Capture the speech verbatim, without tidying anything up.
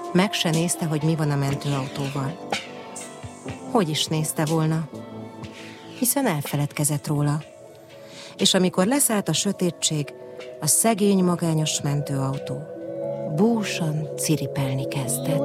Meg se nézte, hogy mi van a mentőautóval. Hogy is nézte volna? Hiszen elfeledkezett róla. És amikor leszállt a sötétség, a szegény magányos mentőautó búsan ciripelni kezdett.